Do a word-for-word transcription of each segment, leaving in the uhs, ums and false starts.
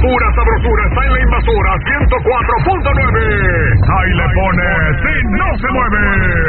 pura sabrosura está en la Invasora ciento cuatro punto nueve. Ahí le pone Si No Se Mueve.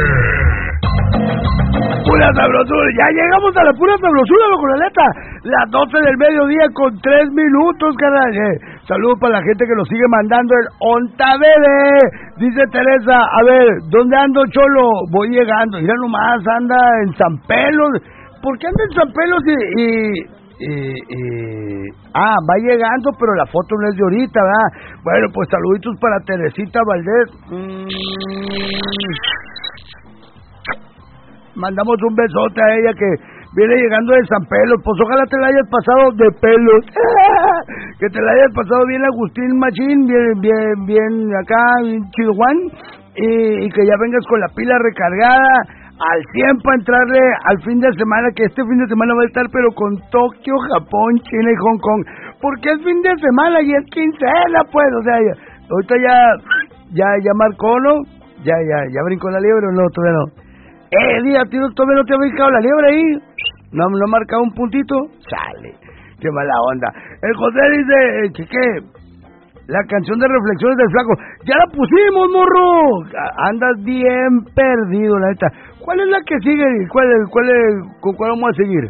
Pura sabrosura, ya llegamos a la pura sabrosura, loco, la neta. Las doce del mediodía con tres minutos, carnal. Eh, saludos para la gente que nos sigue mandando el Onta Bebé. Dice Teresa, a ver, ¿dónde ando, Cholo? Voy llegando. Mira nomás, anda en San Pelos. ¿Por qué anda en San Pelos y, y, y, y... Ah, va llegando, pero la foto no es de ahorita, ¿verdad? Bueno, pues saluditos para Teresita Valdés. Mm. Mandamos un besote a ella que viene llegando de San Pelos. Pues ojalá te la hayas pasado de pelos. Que te la hayas pasado bien Agustín Machín, bien, bien, bien acá, bien chihuahua. Y, y que ya vengas con la pila recargada al cien para entrarle al fin de semana, que este fin de semana va a estar pero con Tokio, Japón, China y Hong Kong. Porque es fin de semana y es quincena, pues. O sea, ya, ahorita ya, ya, ya marcó, ¿no? Ya, ya, ya brincó la liebre o no, todavía no. Eh, día, tío, todavía no te ha brincado la liebre ahí. ¿No, no ha marcado un puntito? Chale, qué mala onda. El José dice, eh, Chique, la canción de reflexiones del flaco, ya la pusimos, morro. Andas bien perdido, la neta. ¿Cuál es la que sigue? ¿Cuál es, cuál es, ¿Con cuál vamos a seguir?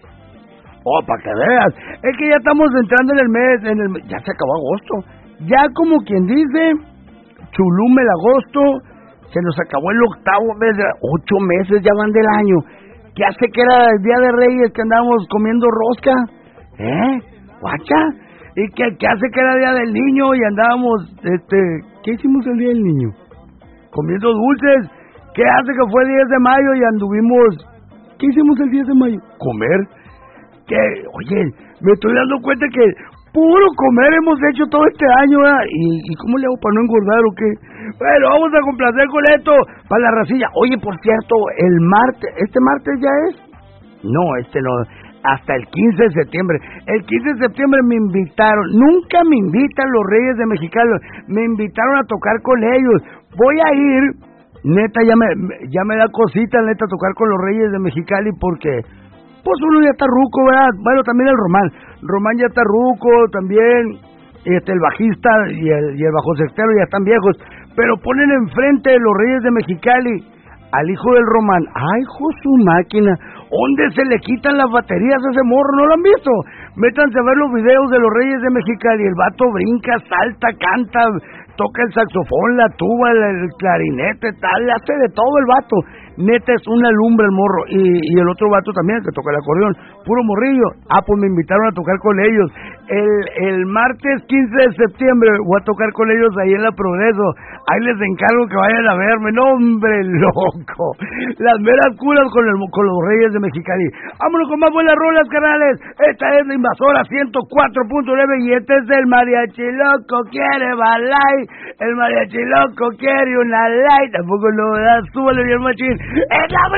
Oh, para que veas. Es que ya estamos entrando en el mes, en el mes, ya se acabó agosto. Ya como quien dice, chulume el agosto. Se nos acabó el octavo mes, ocho meses ya van del año. ¿Qué hace que era el Día de Reyes que andábamos comiendo rosca? ¿Eh? ¿Guacha? ¿Y qué, qué hace que era Día del Niño y andábamos, este, ¿qué hicimos el Día del Niño? Comiendo dulces. ¿Qué hace que fue diez de mayo y anduvimos, ¿qué hicimos el diez de mayo? Comer. ¿Qué? Oye, me estoy dando cuenta que puro comer hemos hecho todo este año, ¿verdad? ¿Y, ¿Y cómo le hago para no engordar o qué? Bueno, vamos a complacer con esto para la racilla. Oye, por cierto, el martes, ¿este martes ya es? No, este no, hasta el quince de septiembre. El quince de septiembre me invitaron, nunca me invitan los Reyes de Mexicali, me invitaron a tocar con ellos. Voy a ir, neta, ya me, ya me da cosita, neta, tocar con los Reyes de Mexicali porque... Pues uno ya está ruco, ¿verdad? Bueno, también el Román. Román ya está ruco, también este, el bajista y el, y el bajo sextero ya están viejos. Pero ponen enfrente de los Reyes de Mexicali al hijo del Román. ¡Ay, hijo su máquina! ¿Dónde se le quitan las baterías a ese morro? ¿No lo han visto? Métanse a ver los videos de los Reyes de Mexicali. El vato brinca, salta, canta, toca el saxofón, la tuba, el, el clarinete, tal, le hace de todo el vato. Neta es una lumbre el morro. Y, y el otro vato también, que toca el acordeón, puro morrillo. Ah, pues me invitaron a tocar con ellos. El, el martes quince de septiembre voy a tocar con ellos ahí en la Progreso. Ahí les encargo que vayan a verme. No, hombre, loco. Las meras curas con, el, con los Reyes de Mexicali. Vámonos con más buenas rolas, canales. Esta es la Invasora ciento cuatro punto nueve y este es el Mariachi Loco quiere balay. El Mariachi Loco quiere una light. Tampoco lo da, súbale bien machín. ¡Es la